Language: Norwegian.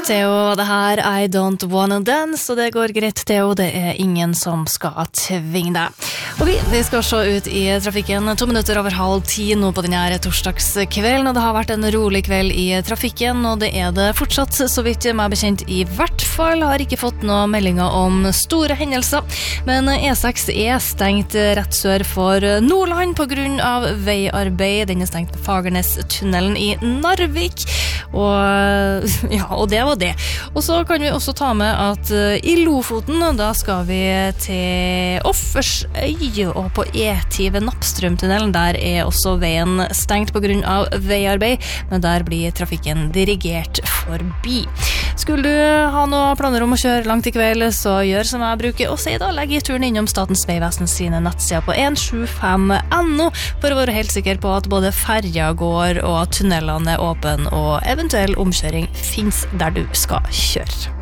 Theo, det her I don't wanna dance, og det går greit, Theo, det ingen som skal tvinge deg. Og vi skal se ut i trafikken 2 minutter over 9:30 nå på denne torsdagskvelden, og det har vært en rolig kveld i trafikken, og det det fortsatt, så vidt meg bekjent i hvert fall, har ikke fått noen meldinger om store hendelser, men E6 stengt rett sør for Nordland på grunn av veiarbeid. Den stengt på Fagernes-tunnelen i Narvik, og det var det. Og så kan vi også ta med at i Lofoten, da skal vi til Offersøy, og på E10 ved Nappstrømtunnelen, der også veien stengt på grunn av veiarbeid, men der blir trafikken dirigert forbi. Skulle du ha noen planer om å kjøre langt i kveld, så gjør som jeg bruker å si da, legg i turen innom Statens Vegvesen sine nettsider på 175.no for å være helt sikker på at både ferja går og tunnelene åpne og eventuell omkjøring finnes der du skal kjøre.